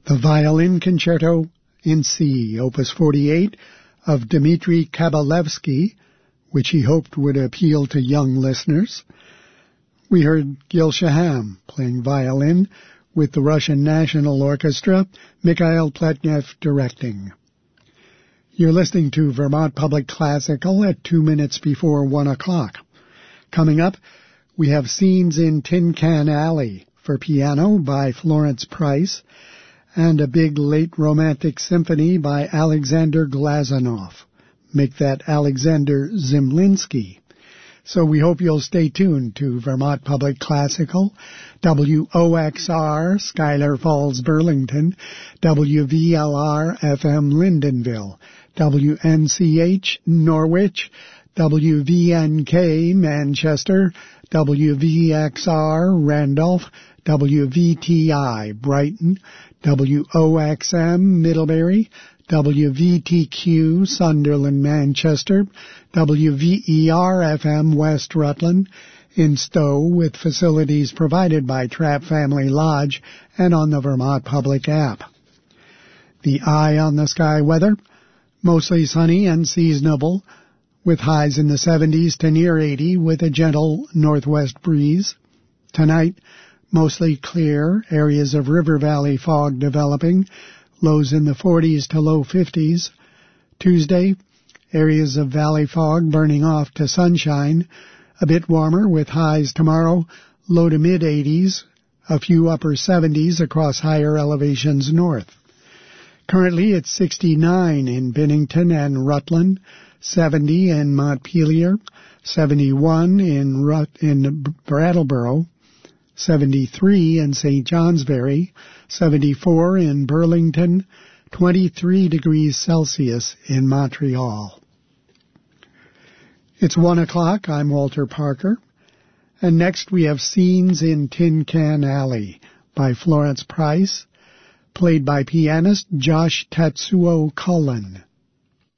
The Violin Concerto in C, Opus 48, of Dmitri Kabalevsky, which he hoped would appeal to young listeners. We heard Gil Shaham playing violin with the Russian National Orchestra, Mikhail Pletnev directing. You're listening to Vermont Public Classical at 2 minutes before 1 o'clock. Coming up, we have Scenes in Tin Can Alley for piano by Florence Price, and a big late romantic symphony by Alexander Glazunov. Make that Alexander Zimlinsky. So we hope you'll stay tuned to Vermont Public Classical, WOXR, Schuyler Falls, Burlington, WVLR FM, Lyndonville, WNCH, Norwich, WVNK, Manchester, WVXR, Randolph, WVTI, Brighton, WOXM, Middlebury, WVTQ, Sunderland, Manchester, WVER-FM, West Rutland, in Stowe, with facilities provided by Trapp Family Lodge and on the Vermont Public app. The Eye on the Sky weather, mostly sunny and seasonable, with highs in the 70s to near 80 with a gentle northwest breeze. Tonight, mostly clear, areas of river valley fog developing, lows in the 40s to low 50s. Tuesday, areas of valley fog burning off to sunshine, a bit warmer with highs tomorrow, low to mid-80s, a few upper 70s across higher elevations north. Currently it's 69 in Bennington and Rutland, 70 in Montpelier, 71 in Brattleboro, 73 in St. Johnsbury, 74 in Burlington, 23 degrees Celsius in Montreal. It's 1 o'clock. I'm Walter Parker. And next we have Scenes in Tin Can Alley by Florence Price, played by pianist Josh Tatsuo Cullen.